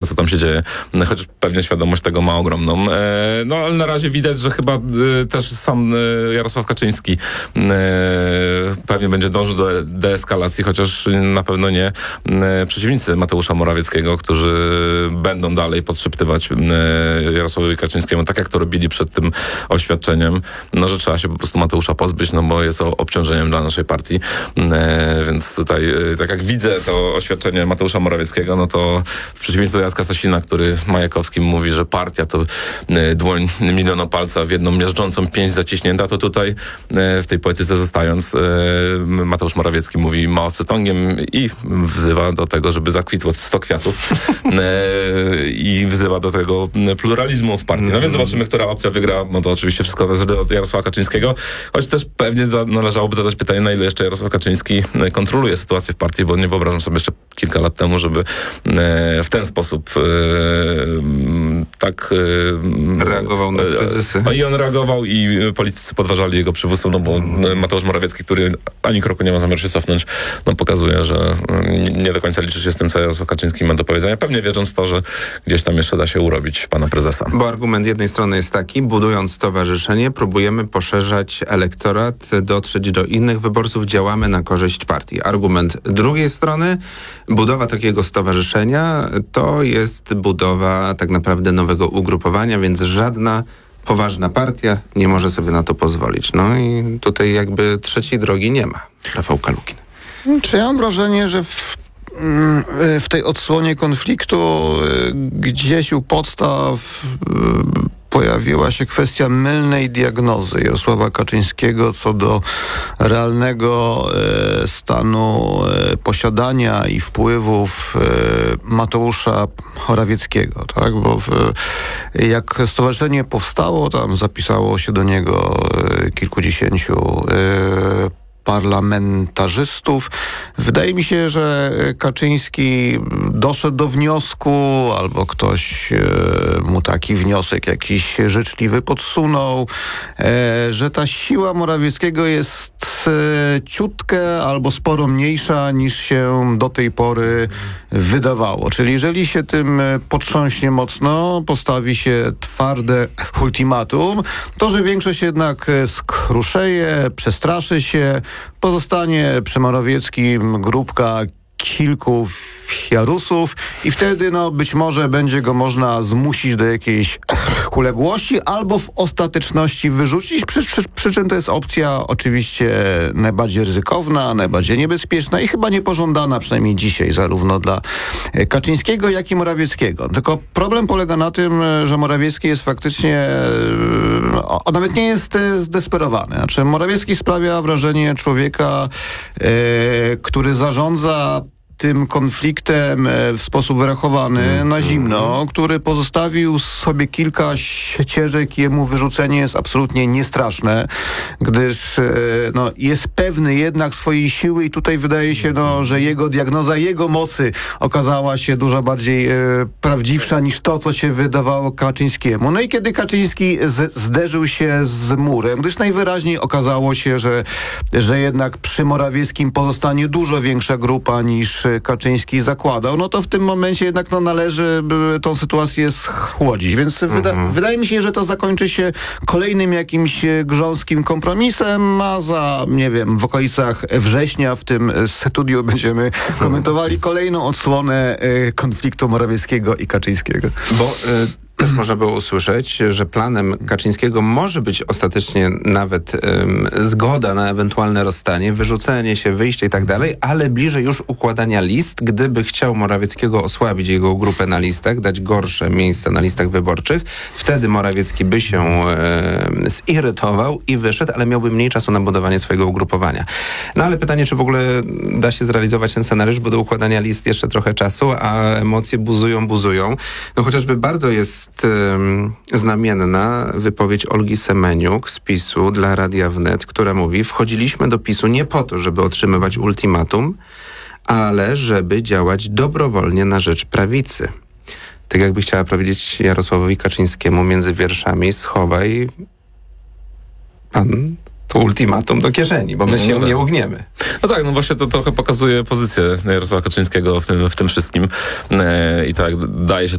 co tam się dzieje. Chociaż pewnie świadomość tego ma ogromną. No ale na razie widać, że chyba też sam Jarosław Kaczyński pewnie będzie dążył do deeskalacji, chociaż na pewno nie przeciwnicy Mateusza Morawieckiego, którzy będą dalej podszeptywać Jarosławowi Kaczyńskiemu, tak jak to robili przed tym oświadczeniem, no, że trzeba się po prostu Mateusza pozbyć, no bo jest obciążeniem dla naszej partii. Więc tutaj, tak jak widzę to oświadczenie Mateusza Morawieckiego, no to w przeciwieństwie do Jacka Sasina, który Majakowskim mówi, że partia to dłoń milionopalca w jedną miażdżącą pięść zaciśnięta, to tutaj w tej poetyce zostając, Mateusz Morawiecki mówi maocytongiem i wzywa do tego, żeby zakwitło 100 kwiatów i wzywa do tego pluralizmu w partii. No więc zobaczymy, która opcja wygra. No to oczywiście wszystko zależy od Jarosława Kaczyńskiego, choć też pewnie należałoby zadać pytanie, na ile jeszcze Jarosław Kaczyński kontroluje sytuację w partii, bo nie wyobrażam sobie jeszcze kilka lat temu, żeby w ten sposób tak reagował na kryzysy. I on reagował i politycy podważali jego przywództwo, no bo Mateusz Morawiecki, który ani kroku nie ma zamiaru się cofnąć, no pokazuje, że nie do końca liczy się z tym, co Jarosław Kaczyński ma do powiedzenia. Pewnie wierząc w to, że gdzieś tam jeszcze da się urobić pana prezesa. Bo argument jednej strony jest taki, budując stowarzyszenie, próbujemy poszerzać elektorat, dotrzeć do innych wyborców, działamy na korzyść partii. Argument drugiej strony, budowa takiego stowarzyszenia to jest budowa tak naprawdę nowego ugrupowania, więc żadna poważna partia nie może sobie na to pozwolić. No i tutaj jakby trzeciej drogi nie ma. Rafał Kalukin. Czy ja mam wrażenie, że w tej odsłonie konfliktu gdzieś u podstaw pojawiła się kwestia mylnej diagnozy Jarosława Kaczyńskiego co do realnego stanu posiadania i wpływów Mateusza Morawieckiego, tak? Bo jak stowarzyszenie powstało, tam zapisało się do niego kilkudziesięciu parlamentarzystów. Wydaje mi się, że Kaczyński doszedł do wniosku, albo ktoś mu taki wniosek jakiś życzliwy podsunął, że ta siła Morawieckiego jest ciutkę albo sporo mniejsza niż się do tej pory wydawało. Czyli jeżeli się tym potrząśnie mocno, postawi się twarde ultimatum, to że większość jednak skruszeje, przestraszy się, pozostanie przy Morawieckim grupka kilku jarusów i wtedy być może będzie go można zmusić do jakiejś uległości albo w ostateczności wyrzucić, przy czym to jest opcja oczywiście najbardziej ryzykowna, najbardziej niebezpieczna i chyba niepożądana, przynajmniej dzisiaj, zarówno dla Kaczyńskiego, jak i Morawieckiego. Tylko problem polega na tym, że Morawiecki jest faktycznie, on nawet nie jest zdesperowany. Znaczy Morawiecki sprawia wrażenie człowieka, który zarządza tym konfliktem w sposób wyrachowany na zimno, który pozostawił sobie kilka ścieżek i jemu wyrzucenie jest absolutnie niestraszne, gdyż jest pewny jednak swojej siły i tutaj wydaje się, że jego diagnoza, jego mocy okazała się dużo bardziej prawdziwsza niż to, co się wydawało Kaczyńskiemu. No i kiedy Kaczyński zderzył się z murem, gdyż najwyraźniej okazało się, że jednak przy Morawieckim pozostanie dużo większa grupa niż Kaczyński zakładał, no to w tym momencie jednak należy tą sytuację schłodzić. Więc wydaje mi się, że to zakończy się kolejnym jakimś grząskim kompromisem, a za, nie wiem, w okolicach września w tym studiu będziemy komentowali kolejną odsłonę konfliktu Morawieckiego i Kaczyńskiego. Bo też można było usłyszeć, że planem Kaczyńskiego może być ostatecznie nawet zgoda na ewentualne rozstanie, wyrzucenie się, wyjście i tak dalej, ale bliżej już układania list, gdyby chciał Morawieckiego osłabić jego grupę na listach, dać gorsze miejsca na listach wyborczych, wtedy Morawiecki by się zirytował i wyszedł, ale miałby mniej czasu na budowanie swojego ugrupowania. No ale pytanie, czy w ogóle da się zrealizować ten scenariusz, bo do układania list jeszcze trochę czasu, a emocje buzują. No chociażby bardzo jest znamienna wypowiedź Olgi Semeniuk z PiS-u dla Radia Wnet, która mówi: wchodziliśmy do PiS-u nie po to, żeby otrzymywać ultimatum, ale żeby działać dobrowolnie na rzecz prawicy. Tak jakby chciała powiedzieć Jarosławowi Kaczyńskiemu między wierszami: schowaj pan to ultimatum do kieszeni, bo my się nie ugniemy. No tak, no właśnie to trochę pokazuje pozycję Jarosława Kaczyńskiego w tym wszystkim i tak daje się